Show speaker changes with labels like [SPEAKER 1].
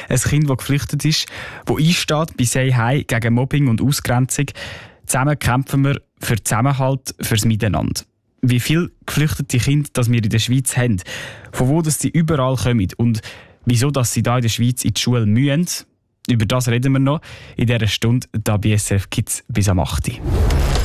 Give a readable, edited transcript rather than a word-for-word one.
[SPEAKER 1] Ein Kind, das geflüchtet ist, das einsteht bei «Say Hi» gegen Mobbing und Ausgrenzung. Zusammen kämpfen wir für Zusammenhalt, fürs Miteinander. Wie viele geflüchtete Kinder das wir in der Schweiz haben, von wo dass sie überall kommen und wieso dass sie da in der Schweiz in die Schule müssen, über das reden wir noch in dieser Stunde hier bei SRF Kids bis am 8 Uhr.